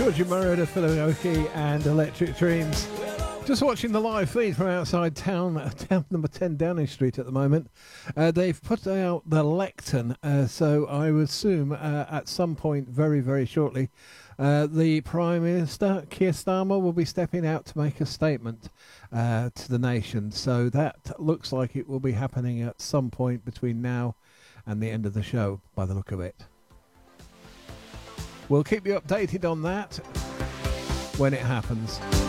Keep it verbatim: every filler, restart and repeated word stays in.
Georgie Moroder, Philadelphia and Electric Dreams. Just watching the live feed from outside town, uh, town number ten Downing Street at the moment. Uh, they've put out the lectern, uh, so I would assume uh, at some point very, very shortly, uh, the Prime Minister, Keir Starmer, will be stepping out to make a statement uh, to the nation. So that looks like it will be happening at some point between now and the end of the show, by the look of it. We'll keep you updated on that when it happens.